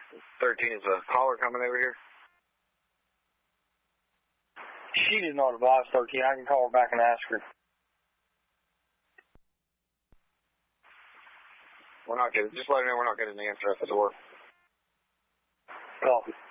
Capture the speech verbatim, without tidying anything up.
thirteen is a caller coming over here. She did not advise thirteen. I can call her back and ask her. We're not getting, just let her know we're not getting an answer at the door. Copy.